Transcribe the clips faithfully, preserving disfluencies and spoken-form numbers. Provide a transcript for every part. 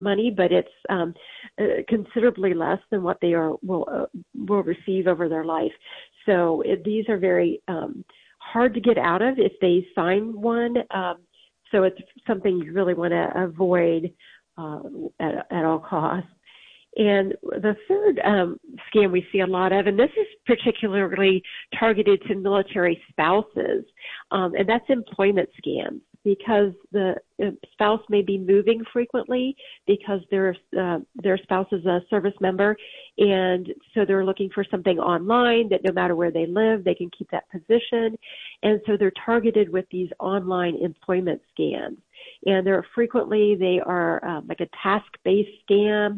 money, but it's um, uh, considerably less than what they are will uh, will receive over their life. So it, these are very um, hard to get out of if they sign one. Um, so it's something you really want to avoid uh, at, at all costs. And the third um, scam we see a lot of, and this is particularly targeted to military spouses, um, and that's employment scams, because the spouse may be moving frequently because their uh, their spouse is a service member, and so they're looking for something online that no matter where they live, they can keep that position, and so they're targeted with these online employment scams. And they're frequently, they are um, like a task-based scam,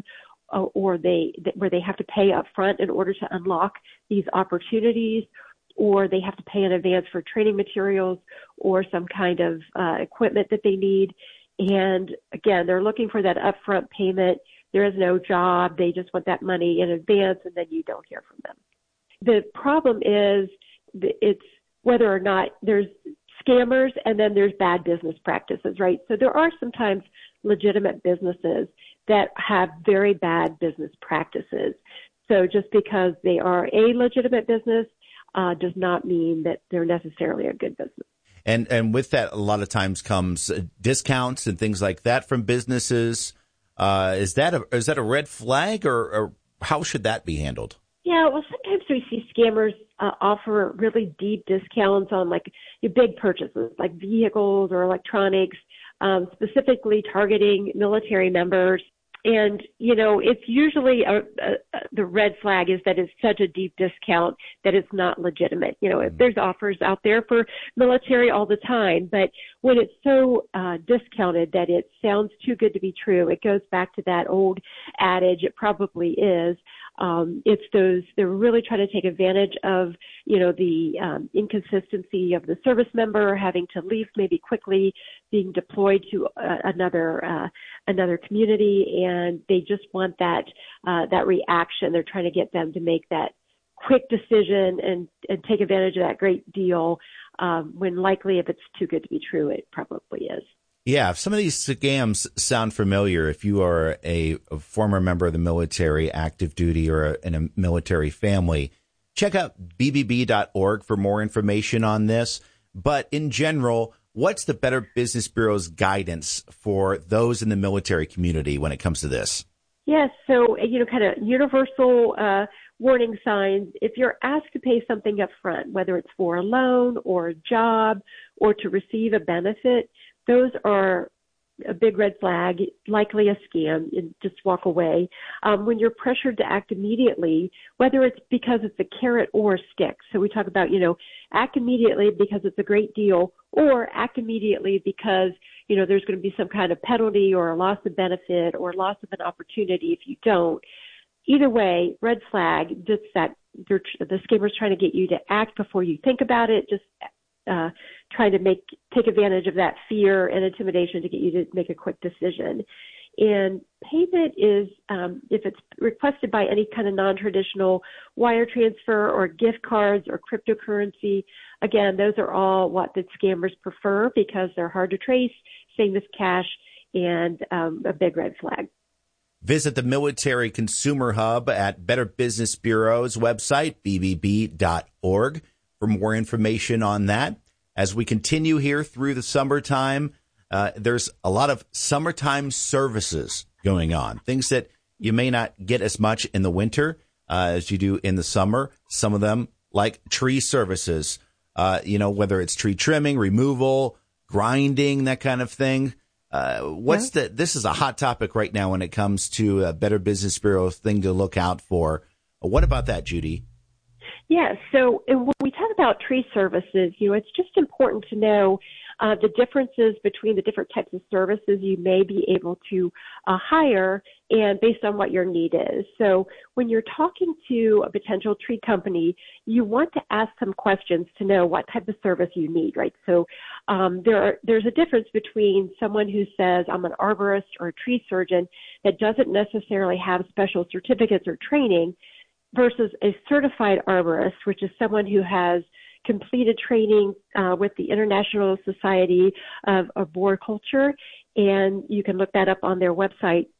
or they where they have to pay up front in order to unlock these opportunities, or they have to pay in advance for training materials or some kind of uh, equipment that they need. And again, they're looking for that upfront payment. There is no job. They just want that money in advance, and then you don't hear from them. The problem is it's whether or not there's scammers and then there's bad business practices, right? So there are sometimes legitimate businesses that have very bad business practices. So just because they are a legitimate business uh, does not mean that they're necessarily a good business. And and with that, a lot of times comes discounts and things like that from businesses. Uh, is that a is that a red flag, or, or how should that be handled? Yeah, well, sometimes we see scammers uh, offer really deep discounts on like your big purchases, like vehicles or electronics, um, specifically targeting military members. And, you know, it's usually a, a, a, the red flag is that it's such a deep discount that it's not legitimate. You know, if there's offers out there for military all the time, but when it's so uh, discounted that it sounds too good to be true, it goes back to that old adage, it probably is. Um, it's those, they're really trying to take advantage of, you know, the um, inconsistency of the service member having to leave maybe quickly, being deployed to uh, another uh, another community, and they just want that uh, that reaction. They're trying to get them to make that quick decision and, and take advantage of that great deal, um, when likely, if it's too good to be true, it probably is. Yeah, if some of these scams sound familiar, if you are a, a former member of the military, active duty, or a, in a military family, check out B B B dot org for more information on this. But in general, what's the Better Business Bureau's guidance for those in the military community when it comes to this? Yes, so, you know, kind of universal uh, warning signs. If you're asked to pay something up front, whether it's for a loan or a job or to receive a benefit, those are a big red flag, likely a scam, and just walk away. Um, when you're pressured to act immediately, whether it's because it's a carrot or a stick. So we talk about, you know, act immediately because it's a great deal, or act immediately because, you know, there's going to be some kind of penalty or a loss of benefit or loss of an opportunity if you don't. Either way, red flag, just that they're, the scammer's trying to get you to act before you think about it, just Uh, trying to make take advantage of that fear and intimidation to get you to make a quick decision. And payment is, um, if it's requested by any kind of non-traditional wire transfer or gift cards or cryptocurrency, again, those are all what the scammers prefer because they're hard to trace, same as cash, and um, a big red flag. Visit the Military Consumer Hub at Better Business Bureau's website, B B B dot org. For more information on that. As we continue here through the summertime, uh, there's a lot of summertime services going on, things that you may not get as much in the winter uh, as you do in the summer. Some of them, like tree services, uh, you know, whether it's tree trimming, removal, grinding, that kind of thing. Uh, what's yeah. the? This is a hot topic right now when it comes to a Better Business Bureau thing to look out for. What about that, Judy? Yeah, so when we talk about tree services, you know, it's just important to know uh, the differences between the different types of services you may be able to uh, hire and based on what your need is. So when you're talking to a potential tree company, you want to ask some questions to know what type of service you need, right? So um, there are, there's a difference between someone who says, I'm an arborist or a tree surgeon that doesn't necessarily have special certificates or training, versus a certified arborist, which is someone who has completed training uh, with the International Society of Arboriculture, and you can look that up on their website,